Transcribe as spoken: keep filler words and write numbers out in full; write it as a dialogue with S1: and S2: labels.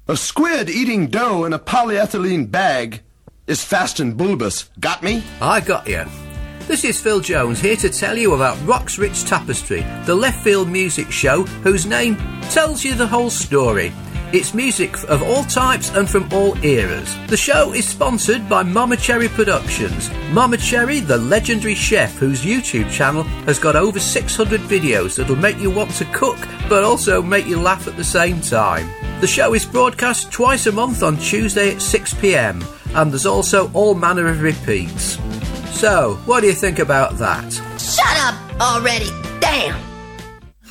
S1: A squid eating dough in a polyethylene bag is fast and bulbous. Got me?
S2: I got you. This is Phil Jones here to tell you about Rock's Rich Tapestry, the left field music show whose name tells you the whole story. It's music of all types and from all eras. The show is sponsored by Mama Cherry Productions. Mama Cherry, the legendary chef whose YouTube channel has got over six hundred videos that'll make you want to cook but also make you laugh at the same time. The show is broadcast twice a month on Tuesday at six p m and there's also all manner of repeats. So, what do you think about that?
S3: Shut up already! Damn!